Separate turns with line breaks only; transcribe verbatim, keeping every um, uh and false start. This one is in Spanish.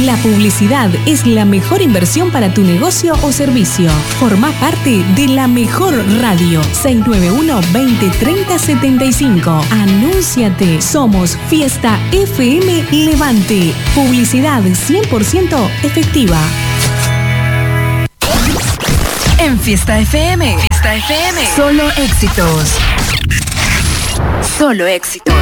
La publicidad es la mejor inversión para tu negocio o servicio. Formá parte de la mejor radio. seis nueve uno, veinte, treinta, setenta y cinco. Anúnciate. Somos Fiesta F M Levante. Publicidad cien por ciento efectiva.
En Fiesta F M. Fiesta F M. Solo éxitos. Solo éxitos.